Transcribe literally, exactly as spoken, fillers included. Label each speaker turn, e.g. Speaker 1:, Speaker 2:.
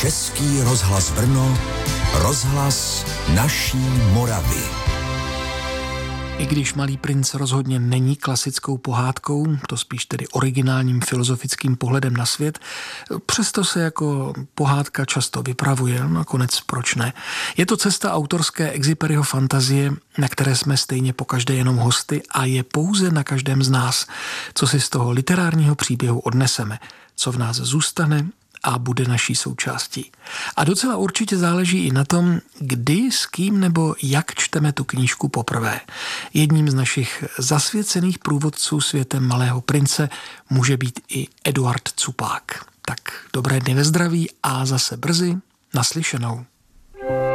Speaker 1: Český rozhlas Brno, rozhlas naší Moravy.
Speaker 2: I když Malý princ rozhodně není klasickou pohádkou, to spíš tedy originálním filozofickým pohledem na svět, přesto se jako pohádka často vypravuje, nakonec proč ne. Je to cesta autorské Exuperyho fantazie, na které jsme stejně pokaždé jenom hosty a je pouze na každém z nás, co si z toho literárního příběhu odneseme, co v nás zůstane a bude naší součástí. A docela určitě záleží i na tom, kdy, s kým nebo jak čteme tu knížku poprvé. Jedním z našich zasvěcených průvodců světem Malého prince může být i Eduard Cupák. Tak dobré dny ve zdraví a zase brzy naslyšenou.